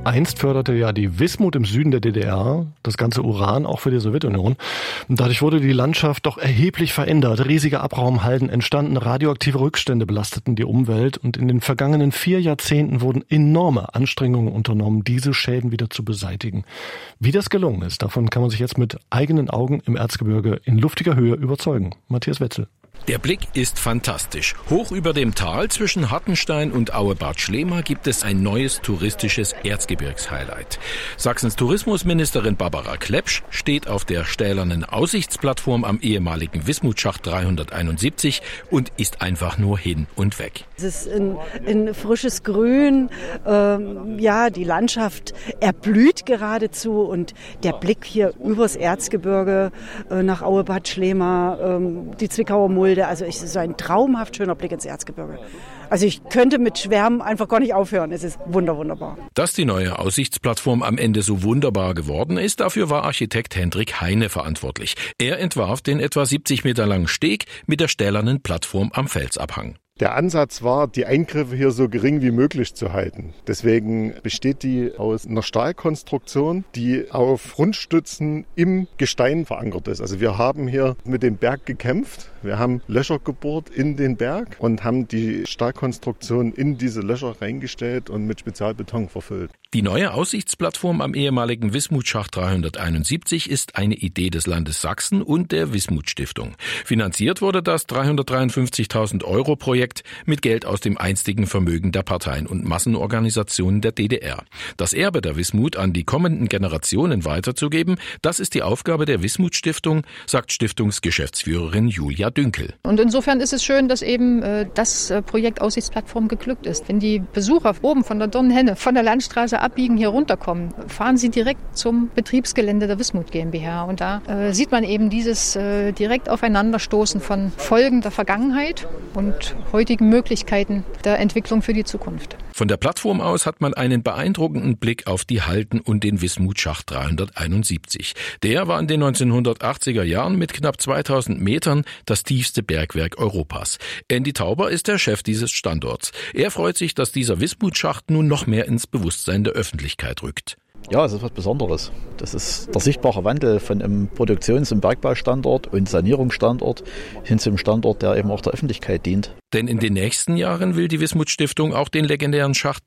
Einst förderte ja die Wismut im Süden der DDR das ganze Uran auch für die Sowjetunion. Und dadurch wurde die Landschaft doch erheblich verändert. Riesige Abraumhalden entstanden, radioaktive Rückstände belasteten die Umwelt und in den vergangenen 4 Jahrzehnten wurden enorme Anstrengungen unternommen, diese Schäden wieder zu beseitigen. Wie das gelungen ist, davon kann man sich jetzt mit eigenen Augen im Erzgebirge in luftiger Höhe überzeugen. Matthias Wetzel. Der Blick ist fantastisch. Hoch über dem Tal zwischen Hartenstein und Auebad Schlema gibt es ein neues touristisches Erzgebirgshighlight. Sachsens Tourismusministerin Barbara Klepsch steht auf der stählernen Aussichtsplattform am ehemaligen Wismutschacht 371 und ist einfach nur hin und weg. Es ist in frisches Grün, die Landschaft erblüht geradezu und der Blick hier übers Erzgebirge nach Auebad Schlema, die Zwickauer Mulde. Also es ist ein traumhaft schöner Blick ins Erzgebirge. Also ich könnte mit Schwärmen einfach gar nicht aufhören. Es ist wunderbar. Dass die neue Aussichtsplattform am Ende so wunderbar geworden ist, dafür war Architekt Hendrik Heine verantwortlich. Er entwarf den etwa 70 Meter langen Steg mit der stählernen Plattform am Felsabhang. Der Ansatz war, die Eingriffe hier so gering wie möglich zu halten. Deswegen besteht die aus einer Stahlkonstruktion, die auf Rundstützen im Gestein verankert ist. Also wir haben hier mit dem Berg gekämpft. Wir haben Löcher gebohrt in den Berg und haben die Stahlkonstruktion in diese Löcher reingestellt und mit Spezialbeton verfüllt. Die neue Aussichtsplattform am ehemaligen Wismutschacht 371 ist eine Idee des Landes Sachsen und der Wismut Stiftung. Finanziert wurde das 353.000 € Projekt mit Geld aus dem einstigen Vermögen der Parteien und Massenorganisationen der DDR. Das Erbe der Wismut an die kommenden Generationen weiterzugeben, das ist die Aufgabe der Wismut Stiftung, sagt Stiftungsgeschäftsführerin Julia Dünkel. Und insofern ist es schön, dass eben das Projekt Aussichtsplattform geglückt ist. Wenn die Besucher oben von der Dornhenne, von der Landstraße abbiegen, hier runterkommen, fahren sie direkt zum Betriebsgelände der Wismut GmbH. Und da sieht man eben dieses direkt Aufeinanderstoßen von Folgen der Vergangenheit und heutigen Möglichkeiten der Entwicklung für die Zukunft. Von der Plattform aus hat man einen beeindruckenden Blick auf die Halden und den Wismutschacht 371. Der war in den 1980er Jahren mit knapp 2000 Metern das tiefste Bergwerk Europas. Andy Tauber ist der Chef dieses Standorts. Er freut sich, dass dieser Wismutschacht nun noch mehr ins Bewusstsein der Öffentlichkeit rückt. Ja, es ist was Besonderes. Das ist der sichtbare Wandel von einem Produktions- und Bergbaustandort und Sanierungsstandort hin zum Standort, der eben auch der Öffentlichkeit dient. Denn in den nächsten Jahren will die Wismut Stiftung auch den legendären Schacht